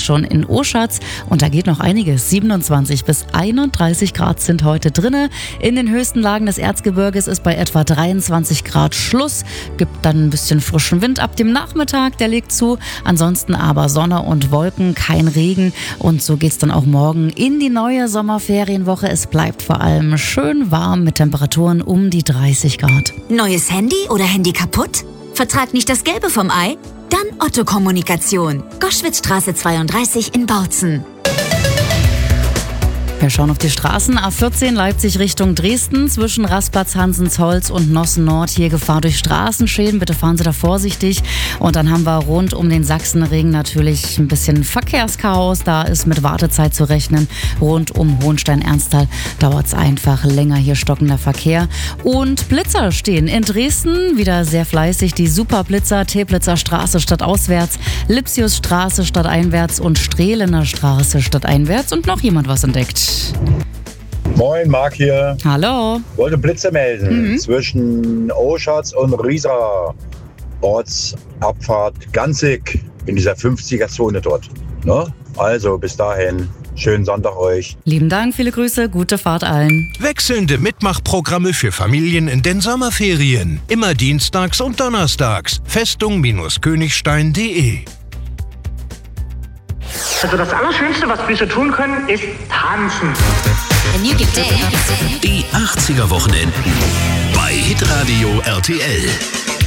jetzt schon in Oschatz und da geht noch einiges. 27 bis 31 Grad sind heute drinne. In den höchsten Lagen des Erzgebirges ist bei etwa 23 Grad Schluss. Gibt dann ein bisschen frischen Wind ab dem Nachmittag, der legt zu. Ansonsten aber Sonne und Wolken, kein Regen. Und so geht's dann auch morgen in die neue Sommerferienwoche. Es bleibt vor allem schön warm mit Temperaturen um die 30 Grad. Neues Handy oder Handy kaputt? Vertrag nicht das Gelbe vom Ei? Dann Otto Kommunikation. Goschwitzstraße 32 in Bautzen. Wir schauen auf die Straßen. A14 Leipzig Richtung Dresden zwischen Rastplatz Hansensholz und Nossen Nord. Hier Gefahr durch Straßenschäden. Bitte fahren Sie da vorsichtig. Und dann haben wir rund um den Sachsenring natürlich ein bisschen Verkehrschaos. Da ist mit Wartezeit zu rechnen. Rund um Hohenstein-Ernsthal dauert es einfach länger. Hier stockender Verkehr. Und Blitzer stehen in Dresden. Wieder sehr fleißig. Die Superblitzer, Teplitzer Straße stadtauswärts, Lipsiusstraße stadteinwärts und Strehlener Straße stadteinwärts. Und noch jemand was entdeckt. Moin, Marc hier. Hallo. Wollte Blitze melden zwischen Oschatz und Riesa. Ortsabfahrt Ganzig in dieser 50er-Zone dort. Ne? Also bis dahin, schönen Sonntag euch. Lieben Dank, viele Grüße, gute Fahrt allen. Wechselnde Mitmachprogramme für Familien in den Sommerferien. Immer dienstags und donnerstags. Festung-Königstein.de. Also das Allerschönste, was wir so tun können, ist tanzen. Die 80er Wochenenden bei Hitradio RTL.